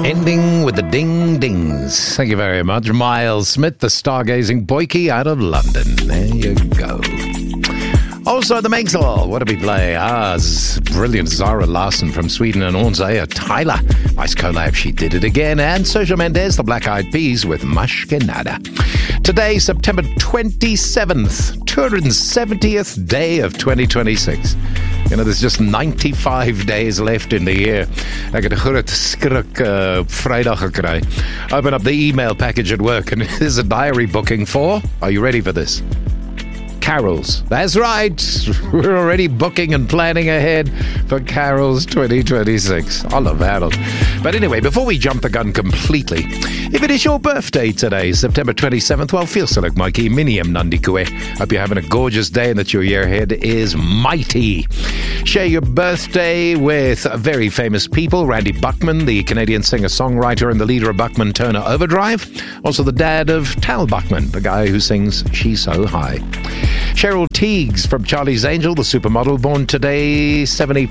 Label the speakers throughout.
Speaker 1: Ending with the ding-dings. Thank you very much. Miles Smith, the stargazing boykie out of London. There you go. Also, the Megsall. What did we play? Brilliant Zara Larsson from Sweden and Onzaya Tyler. Nice collab. She did it again. And Sergio Mendes, the Black Eyed Peas with Mashkenada. Today, September 27th, 270th day of 2026. You know, there's just 95 days left in the year. Ek het 'n groot skrik Vrydag gekry. Open up the email package at work and there's a diary booking for, are you ready for this? Carols. That's right. We're already booking and planning ahead for Carols 2026. I love Harold. But anyway, before we jump the gun completely, if it is your birthday today, September 27th, well, feel so like Mikey Minium Nandikue. Hope you're having a gorgeous day and that your year ahead is mighty. Share your birthday with very famous people. Randy Buckman, the Canadian singer-songwriter and the leader of Buckman Turner Overdrive. Also the dad of Tal Buckman, the guy who sings She's So High. Cheryl Teagues from Charlie's Angel, the supermodel, born today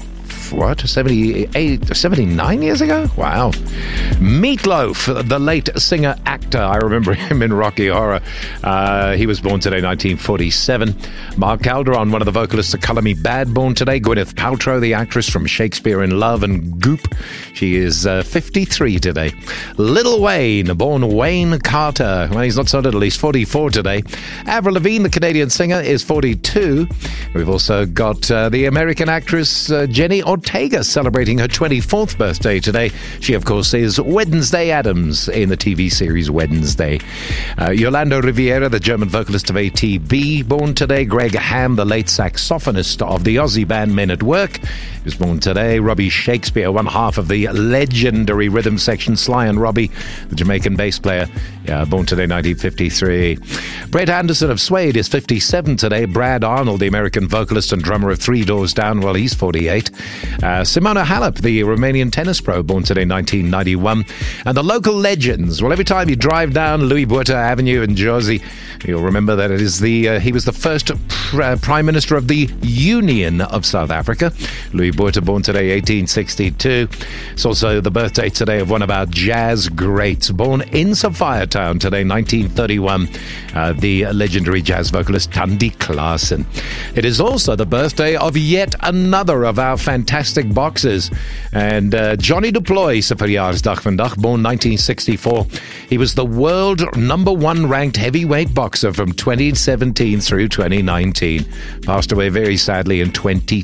Speaker 1: 79 years ago? Wow. Meatloaf, the late singer-actor. I remember him in Rocky Horror. He was born today, 1947. Mark Calderon, one of the vocalists of Colour Me Bad, born today. Gwyneth Paltrow, the actress from Shakespeare in Love and Goop. She is 53 today. Lil Wayne, born Wayne Carter. Well, he's not so little. He's 44 today. Avril Lavigne, the Canadian singer, is 42. We've also got the American actress Jenny Ortega celebrating her 24th birthday today. She, of course, is Wednesday Addams in the TV series Wednesday. Yolanda Riviera, the German vocalist of ATB, born today. Greg Ham, the late saxophonist of the Aussie band Men at Work, was born today. Robbie Shakespeare, one half of the legendary rhythm section Sly and Robbie, the Jamaican bass player, born today, 1953. Brett Anderson of Suede is 57 today. Brad Arnold, the American vocalist and drummer of Three Doors Down, well, he's 48. Simona Halep, the Romanian tennis pro, born today, 1991. And the local legends. Well, every time you drive down Louis Botha Avenue in Jersey, you'll remember that it is he was the first Prime Minister of the Union of South Africa. Louis Botha, born today, 1862. It's also the birthday today of one of our jazz greats, born in Sophiatown today, 1931, the legendary jazz vocalist Tandy Klaasen. It is also the birthday of yet another of our fantastic boxers. And Johnny Duploy se verjaarsdag vandag, born 1964. He was the world #1 ranked heavyweight boxer from 2017 through 2019. Passed away very sadly in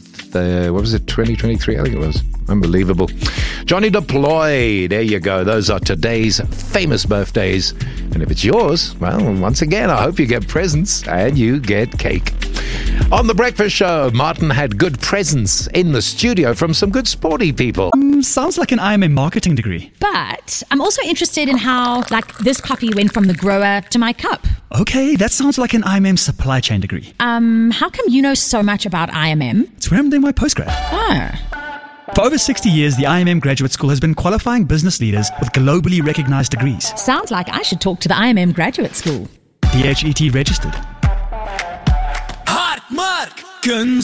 Speaker 1: 2023, I think it was. Unbelievable. Johnny Duploy, there you go. Those are today's famous birthdays. And if it's yours, well, once again, I hope you get presents and you get cake. On The Breakfast Show, Martin had good presents in the studio from some good sporty people.
Speaker 2: Sounds like an IMM marketing degree.
Speaker 3: But I'm also interested in how, this puppy went from the grower to my cup.
Speaker 2: Okay, that sounds like an IMM supply chain degree.
Speaker 3: How come you know so much about IMM?
Speaker 2: It's where I'm doing my postgrad.
Speaker 3: Oh.
Speaker 2: For over 60 years, the IMM Graduate School has been qualifying business leaders with globally recognized degrees.
Speaker 3: Sounds like I should talk to the IMM Graduate School.
Speaker 2: DHET registered.
Speaker 4: Hartmark,